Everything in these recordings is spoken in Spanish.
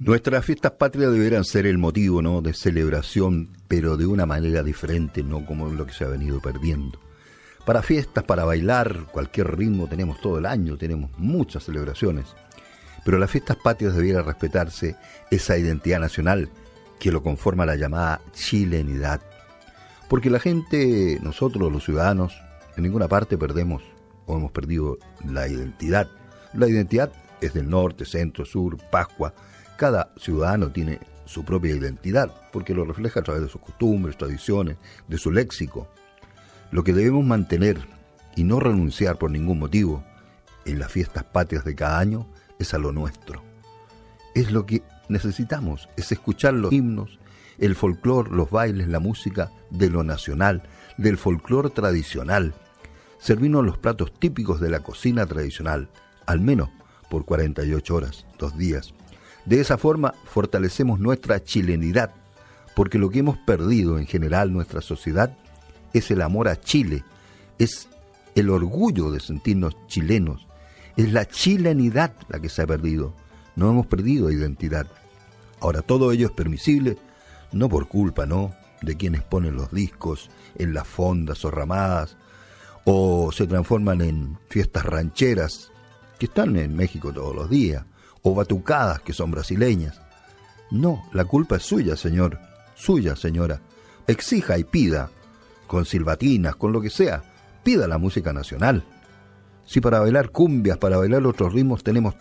Nuestras fiestas patrias deberán ser el motivo, ¿no?, de celebración, pero de una manera diferente, no como lo que se ha venido perdiendo. Para fiestas, para bailar, cualquier ritmo tenemos todo el año, tenemos muchas celebraciones. Pero las fiestas patrias debiera respetarse esa identidad nacional que lo conforma la llamada chilenidad. Porque la gente, nosotros los ciudadanos, en ninguna parte perdemos o hemos perdido la identidad. La identidad es del norte, centro, sur, Pascua. Cada ciudadano tiene su propia identidad, porque lo refleja a través de sus costumbres, tradiciones, de su léxico. Lo que debemos mantener y no renunciar por ningún motivo en las fiestas patrias de cada año es a lo nuestro. Es lo que necesitamos, es escuchar los himnos, el folclor, los bailes, la música de lo nacional, del folclor tradicional. Servirnos los platos típicos de la cocina tradicional, al menos por 48 horas, 2 días. De esa forma fortalecemos nuestra chilenidad, porque lo que hemos perdido en general nuestra sociedad es el amor a Chile, es el orgullo de sentirnos chilenos, es la chilenidad la que se ha perdido, no hemos perdido identidad. Ahora todo ello es permisible, no por culpa, ¿no?, de quienes ponen los discos en las fondas o ramadas, o se transforman en fiestas rancheras, que están en México todos los días, o batucadas que son brasileñas. No, la culpa es suya, señor, suya, señora. Exija y pida, con silbatinas, con lo que sea, pida la música nacional. Si para bailar cumbias, para bailar otros ritmos tenemos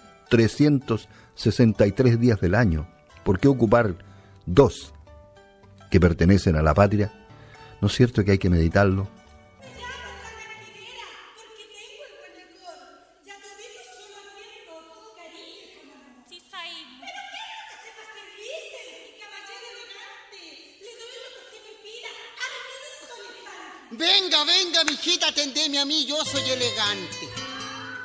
363 días del año, ¿por qué ocupar 2 que pertenecen a la patria? ¿No es cierto que hay que meditarlo? Venga, venga, mijita, atendeme a mí, yo soy elegante.